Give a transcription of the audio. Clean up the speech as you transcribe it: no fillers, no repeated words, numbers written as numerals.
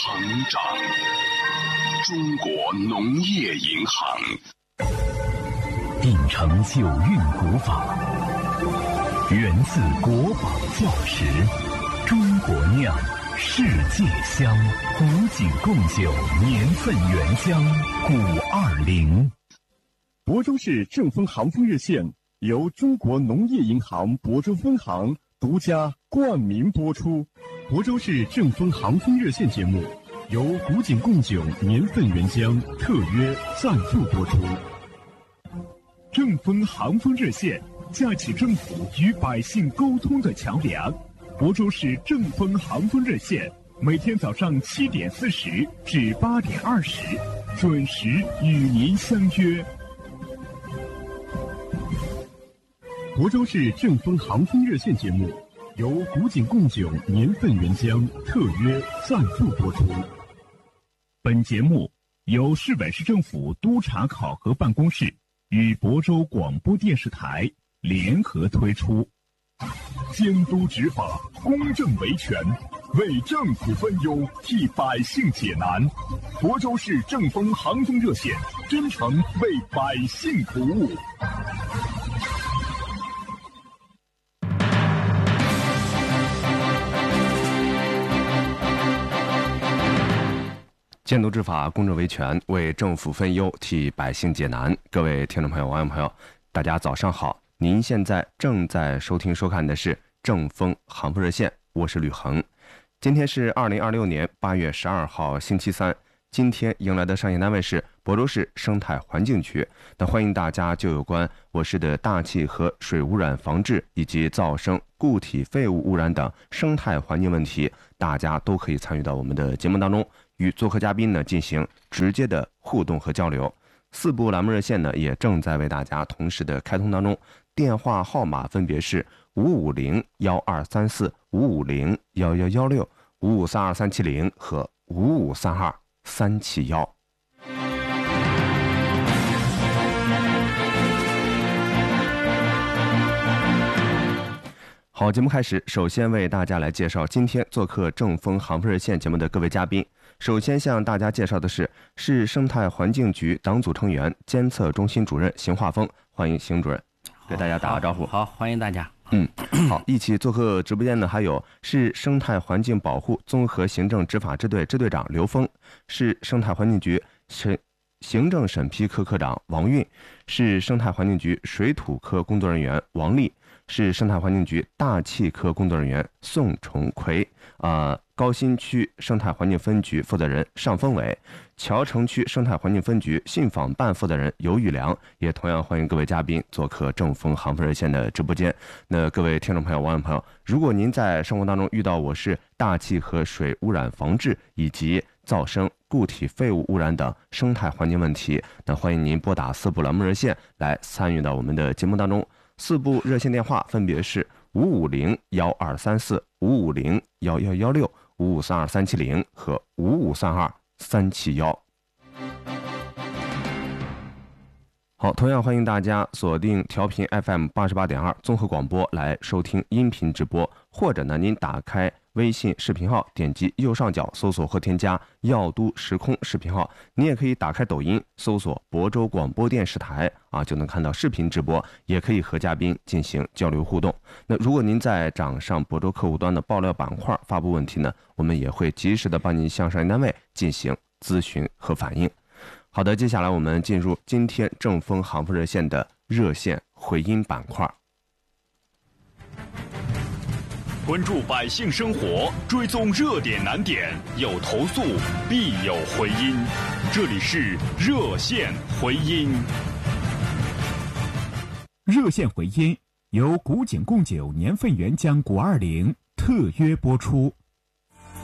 行长，中国农业银行秉承九韵古法，源自国宝教识，中国酿，世界香，古井贡酒年份原浆520。 亳州市正丰行丰热线由中国农业银行亳州分行独家冠名播出。亳州市正丰行丰热线节目由古井贡酒年份原浆特约赞助播出。正丰行丰热线架起政府与百姓沟通的桥梁。亳州市正丰行丰热线每天早上7点40至8点20准时与您相约。亳州市正丰行丰热线节目由古井贡酒年份原浆特约赞助播出。本节目由市委市政府督察考核办公室与亳州广播电视台联合推出。监督执法，公正维权，为政府分忧，替百姓解难。亳州市正丰行丰热线真诚为百姓服务。 监督执法，公正维权，为政府分忧，替百姓解难。各位听众朋友、网友朋友，大家早上好！您现在正在收听收看的是正丰行丰热线，我是吕恒。今天是2026年8月12号星期三，今天迎来的上线单位是亳州市生态环境局。那欢迎大家就有关我市的大气和水污染防治以及噪声、固体废物污染等生态环境问题，大家都可以参与到我们的节目当中，与做客嘉宾呢进行直接的互动和交流。4部栏目热线呢也正在为大家同时的开通当中，电话号码分别是5501234、5501116、5532370和5532371。好，节目开始，首先为大家来介绍今天做客正丰行丰热线节目的各位嘉宾。首先向大家介绍的是市生态环境局党组成员、监测中心主任邢化峰，欢迎邢主任，给大家打个招呼。 好，欢迎大家。 好，一起做客直播间的还有市生态环境保护综合行政执法支队支队长刘峰，市生态环境局行政审批科科长王运，市生态环境局水土科工作人员王丽，市生态环境局大气科工作人员宋崇奎，高新区生态环境分局负责人尚峰伟，桥城区生态环境分局信访办负责人尤玉良，也同样欢迎各位嘉宾做客正丰行丰热线的直播间。那各位听众朋友、网友朋友，如果您在生活当中遇到我市大气和水污染防治以及噪声、固体废物污染等生态环境问题，那欢迎您拨打4部栏目热线来参与到我们的节目当中。4部热线电话分别是5501234、5501116、5532370和5532371。好，同样欢迎大家锁定调频 FM 88.2综合广播来收听音频直播，或者呢您打开微信视频号，点击右上角搜索或添加耀都时空视频号，你也可以打开抖音搜索亳州广播电视台就能看到视频直播，也可以和嘉宾进行交流互动。那如果您在掌上亳州客户端的爆料板块发布问题呢，我们也会及时的帮您向上级单位进行咨询和反映。好的，接下来我们进入今天正丰行丰热线的热线回音板块。 关注百姓生活，追踪热点难点，有投诉必有回音。这里是热线回音。 热线回音由古井贡酒年份原浆520特约播出。